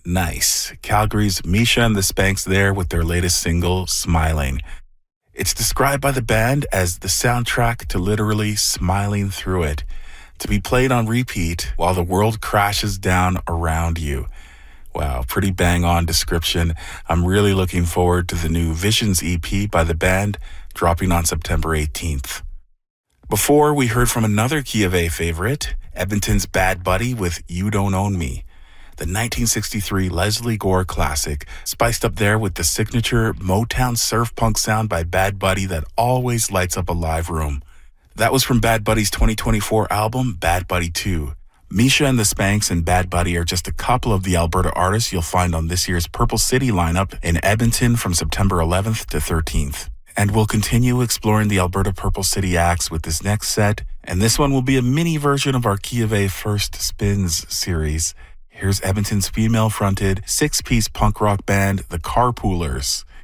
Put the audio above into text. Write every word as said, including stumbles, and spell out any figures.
Nice. Calgary's Misha and the Spanks there with their latest single, Smiling. It's described by the band as the soundtrack to literally smiling through it, to be played on repeat while the world crashes down around you. Wow, pretty bang-on description. I'm really looking forward to the new Visions E P by the band, dropping on September eighteenth. Before, we heard from another Key of A favorite, Edmonton's Bad Buddy with You Don't Own Me, the nineteen sixty-three Leslie Gore classic, spiced up there with the signature Motown surf punk sound by Bad Buddy that always lights up a live room. That was from Bad Buddy's twenty twenty-four album, Bad Buddy two. Misha and the Spanks and Bad Buddy are just a couple of the Alberta artists you'll find on this year's Purple City lineup in Edmonton from September eleventh to thirteenth. And we'll continue exploring the Alberta Purple City acts with this next set, and this one will be a mini version of our Key of A First Spins series. Here's Edmonton's female-fronted, six-piece punk rock band, The Carpoolers,